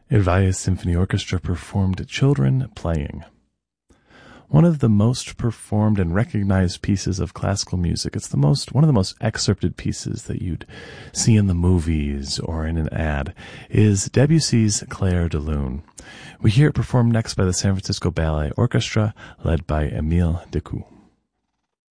Ilvaez Symphony Orchestra performed Children Playing. One of the most performed and recognized pieces of classical music. It's one of the most excerpted pieces that you'd see in the movies or in an ad, is Debussy's Clair de Lune. We hear it performed next by the San Francisco Ballet Orchestra, led by Émile Decou.